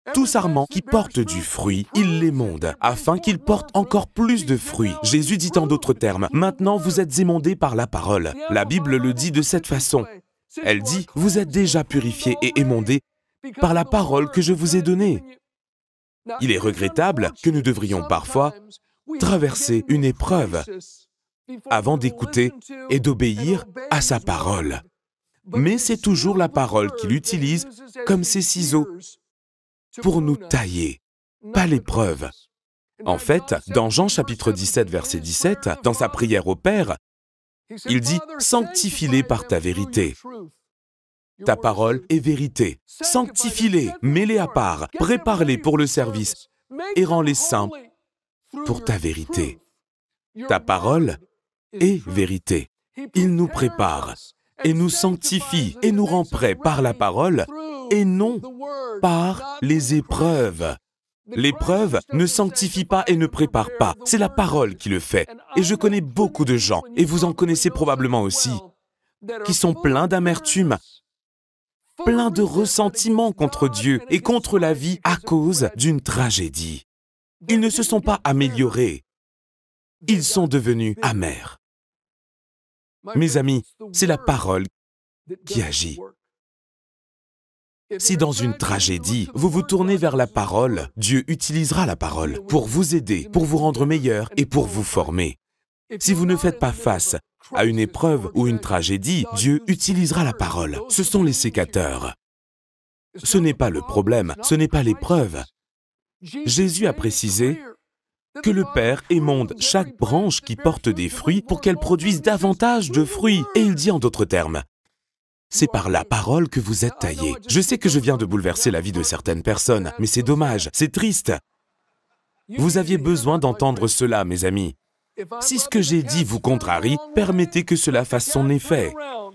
Tout sarment qui porte du fruit, il l'émonde, afin qu'il porte encore plus de fruits. Jésus dit en d'autres termes, « Maintenant vous êtes émondés par la parole ». La Bible le dit de cette façon. Elle dit, « Vous êtes déjà purifiés et émondés par la parole que je vous ai donnée ». Il est regrettable que nous devrions parfois traverser une épreuve avant d'écouter et d'obéir à sa parole. Mais c'est toujours la parole qu'il utilise comme ses ciseaux pour nous tailler, pas l'épreuve. En fait, dans Jean chapitre 17, verset 17, dans sa prière au Père, il dit « Sanctifie-les par ta vérité ». Ta parole est vérité. Sanctifie-les, mets-les à part, prépare-les pour le service et rends-les saints pour ta vérité. Ta parole est vérité. Il nous prépare et nous sanctifie et nous rend prêts par la parole et non par les épreuves. L'épreuve ne sanctifie pas et ne prépare pas. C'est la parole qui le fait. Et je connais beaucoup de gens, et vous en connaissez probablement aussi, qui sont pleins d'amertume, pleins de ressentiment contre Dieu et contre la vie à cause d'une tragédie. Ils ne se sont pas améliorés. Ils sont devenus amers. Mes amis, c'est la parole qui agit. Si dans une tragédie, vous vous tournez vers la parole, Dieu utilisera la parole pour vous aider, pour vous rendre meilleur et pour vous former. Si vous ne faites pas face à une épreuve ou une tragédie, Dieu utilisera la parole. Ce sont les sécateurs. Ce n'est pas le problème, ce n'est pas l'épreuve. Jésus a précisé que le Père émonde chaque branche qui porte des fruits pour qu'elle produise davantage de fruits. Et il dit en d'autres termes, c'est par la parole que vous êtes taillés. Je sais que je viens de bouleverser la vie de certaines personnes, mais c'est dommage, c'est triste. Vous aviez besoin d'entendre cela, mes amis. Si ce que j'ai dit vous contrarie, permettez que cela fasse son effet.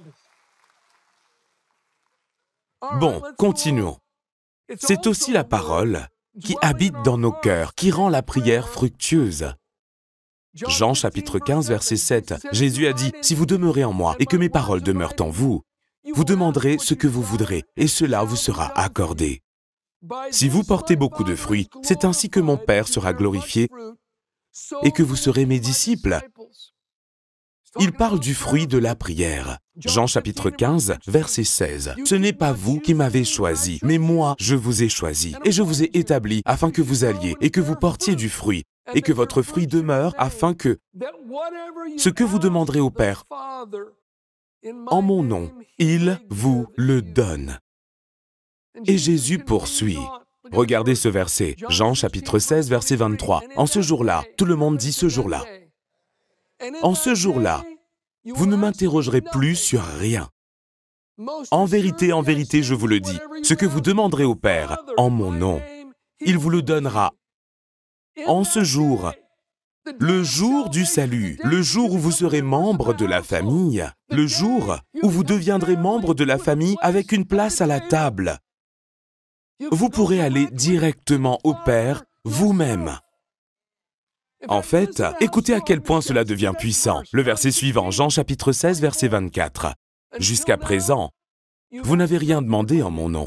Bon, continuons. C'est aussi la parole qui habite dans nos cœurs, qui rend la prière fructueuse. Jean chapitre 15, verset 7, Jésus a dit, « Si vous demeurez en moi et que mes paroles demeurent en vous, vous demanderez ce que vous voudrez, et cela vous sera accordé. Si vous portez beaucoup de fruits, c'est ainsi que mon Père sera glorifié et que vous serez mes disciples. » Il parle du fruit de la prière. Jean chapitre 15, verset 16. « Ce n'est pas vous qui m'avez choisi, mais moi je vous ai choisi, et je vous ai établi afin que vous alliez et que vous portiez du fruit, et que votre fruit demeure afin que ce que vous demanderez au Père en mon nom, il vous le donne. » Et Jésus poursuit. Regardez ce verset, Jean chapitre 16, verset 23. En ce jour-là, tout le monde dit ce jour-là. En ce jour-là, vous ne m'interrogerez plus sur rien. En vérité, je vous le dis, ce que vous demanderez au Père en mon nom, il vous le donnera. En ce jour, le jour du salut, le jour où vous serez membre de la famille, le jour où vous deviendrez membre de la famille avec une place à la table, vous pourrez aller directement au Père vous-même. En fait, écoutez à quel point cela devient puissant. Le verset suivant, Jean chapitre 16, verset 24. « Jusqu'à présent, vous n'avez rien demandé en mon nom.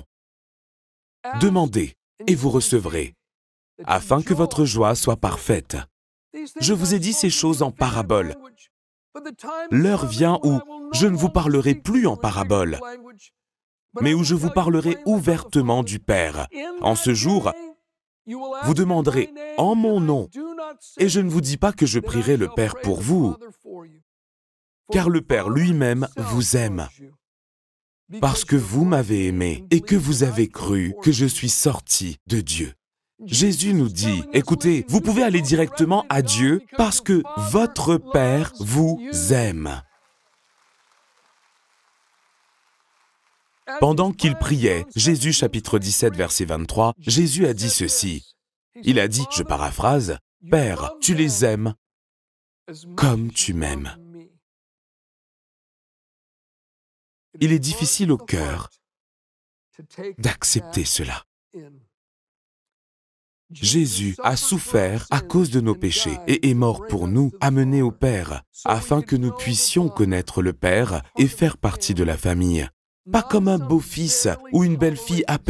Demandez et vous recevrez, afin que votre joie soit parfaite. Je vous ai dit ces choses en parabole. L'heure vient où je ne vous parlerai plus en parabole, mais où je vous parlerai ouvertement du Père. En ce jour, vous demanderez en mon nom, et je ne vous dis pas que je prierai le Père pour vous, car le Père lui-même vous aime, parce que vous m'avez aimé et que vous avez cru que je suis sorti de Dieu. Jésus nous dit, écoutez, vous pouvez aller directement à Dieu parce que votre Père vous aime. Pendant qu'il priait, Jésus chapitre 17, verset 23, Jésus a dit ceci. Il a dit, je paraphrase, « Père, tu les aimes comme tu m'aimes. » Il est difficile au cœur d'accepter cela. Jésus a souffert à cause de nos péchés et est mort pour nous, amené au Père, afin que nous puissions connaître le Père et faire partie de la famille. Pas comme un beau-fils ou une belle-fille à peine